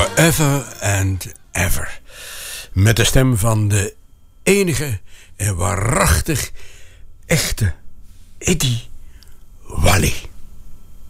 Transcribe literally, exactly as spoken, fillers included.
Forever and Ever. Met de stem van de enige en waarachtig echte Eddie Wally.